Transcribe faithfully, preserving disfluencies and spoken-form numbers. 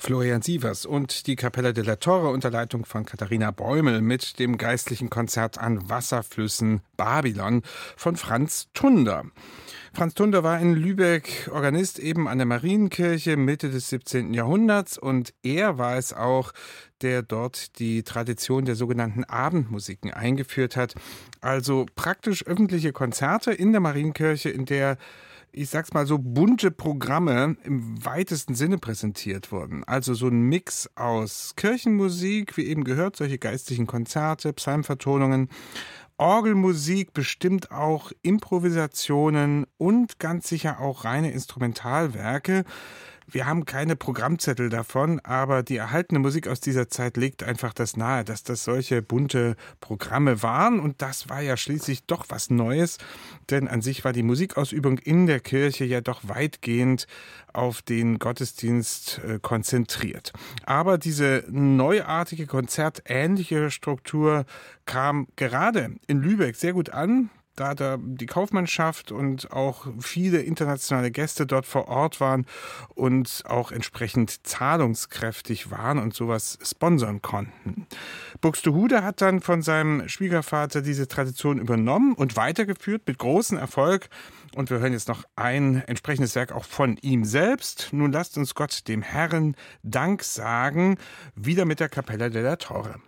Florian Sievers und die Capella della Torre unter Leitung von Katharina Bäumel mit dem geistlichen Konzert an Wasserflüssen Babylon von Franz Tunder. Franz Tunder war in Lübeck Organist eben an der Marienkirche Mitte des siebzehnten Jahrhunderts und er war es auch, der dort die Tradition der sogenannten Abendmusiken eingeführt hat. Also praktisch öffentliche Konzerte in der Marienkirche, in der, ich sag's mal so, bunte Programme im weitesten Sinne präsentiert wurden. Also so ein Mix aus Kirchenmusik, wie eben gehört, solche geistlichen Konzerte, Psalmvertonungen, Orgelmusik, bestimmt auch Improvisationen und ganz sicher auch reine Instrumentalwerke. Wir haben keine Programmzettel davon, aber die erhaltene Musik aus dieser Zeit legt einfach das nahe, dass das solche bunte Programme waren. Und das war ja schließlich doch was Neues, denn an sich war die Musikausübung in der Kirche ja doch weitgehend auf den Gottesdienst äh, konzentriert. Aber diese neuartige, konzertähnliche Struktur kam gerade in Lübeck sehr gut an, da da die Kaufmannschaft und auch viele internationale Gäste dort vor Ort waren und auch entsprechend zahlungskräftig waren und sowas sponsern konnten. Buxtehude hat dann von seinem Schwiegervater diese Tradition übernommen und weitergeführt mit großem Erfolg. Und wir hören jetzt noch ein entsprechendes Werk auch von ihm selbst. Nun lasst uns Gott, dem Herrn, Dank sagen, wieder mit der Capella della Torre.